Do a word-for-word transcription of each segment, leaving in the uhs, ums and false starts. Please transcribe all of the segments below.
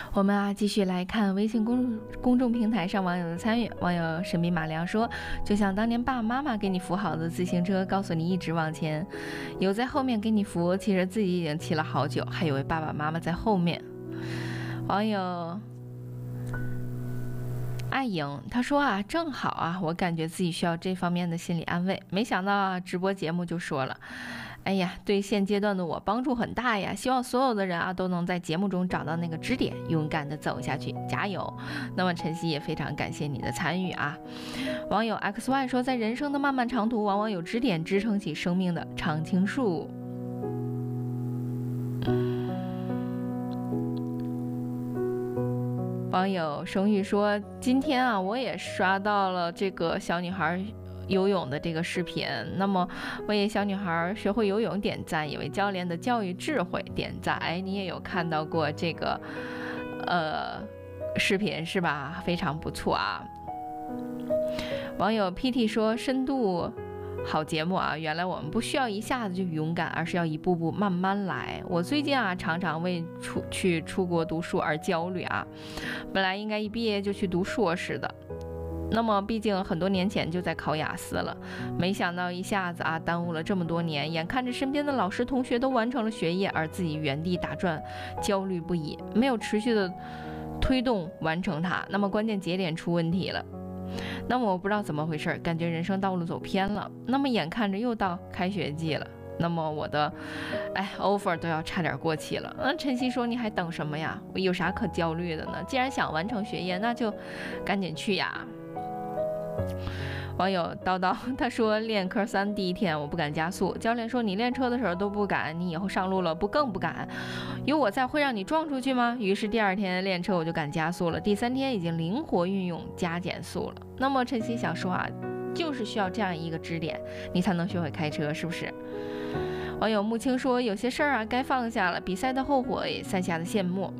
我们啊，继续来看微信公公众平台上网友的参与。网友神秘马良说：“就像当年爸爸妈妈给你扶好的自行车，告诉你一直往前，有在后面给你扶，其实自己已经骑了好久，还以为爸爸妈妈在后面。”网友爱颖他说啊，正好啊，我感觉自己需要这方面的心理安慰。没想到啊，直播节目就说了。哎呀，对现阶段的我帮助很大呀！希望所有的人啊都能在节目中找到那个支点，勇敢的走下去，加油！那么晨曦也非常感谢你的参与啊。网友 X Y 说，在人生的漫漫长途，往往有支点支撑起生命的常青树。网友声誉说，今天啊，我也刷到了这个小女孩游泳的这个视频，那么为小女孩学会游泳点赞，也为教练的教育智慧点赞。哎，你也有看到过这个呃视频是吧？非常不错啊。网友 P T 说，深度好节目啊！原来我们不需要一下子就勇敢，而是要一步步慢慢来。我最近啊，常常为出去出国读书而焦虑啊。本来应该一毕业就去读硕士的。那么毕竟很多年前就在考雅思了，没想到一下子啊耽误了这么多年，眼看着身边的老师同学都完成了学业，而自己原地打转，焦虑不已，没有持续的推动完成它。那么关键节点出问题了，那么我不知道怎么回事，感觉人生道路走偏了。那么眼看着又到开学季了，那么我的哎 offer 都要差点过期了。那晨曦说，你还等什么呀？我有啥可焦虑的呢？既然想完成学业，那就赶紧去呀。网友叨叨他说，练科三第一天我不敢加速，教练说你练车的时候都不敢，你以后上路了不更不敢，有我在会让你撞出去吗？于是第二天练车我就敢加速了，第三天已经灵活运用加减速了。那么晨曦想说啊，就是需要这样一个支点，你才能学会开车，是不是？网友木青说，有些事儿啊该放下了，比赛的后悔，赛下的羡慕。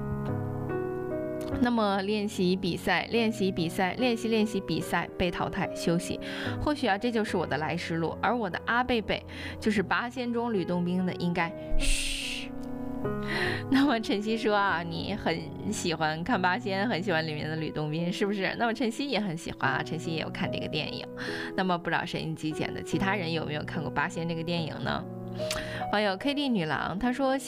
那么练习比赛，练习比赛，练习练习比赛，被淘汰休息，或许啊这就是我的来时路，而我的阿贝贝就是八仙中吕洞宾的应该嘘。那么晨曦说啊，你很喜欢看八仙，很喜欢里面的吕洞宾，是不是？那么晨曦也很喜欢啊，晨曦也有看这个电影。那么不知道收音机前的其他人有没有看过八仙这个电影呢？网友 K D 女郎她说，